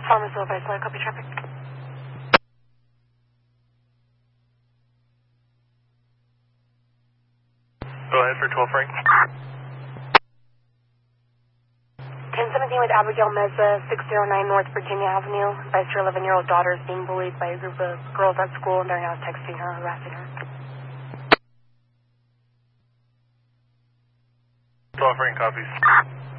Pharmacy Vice Lord, copy traffic. Go ahead for 12 Frank. 1017 with Abigail Meza, 609 North Virginia Avenue. Advised her 11-year-old daughter is being bullied by a group of girls at school, and they're now texting her, harassing her. 12 Frank copies.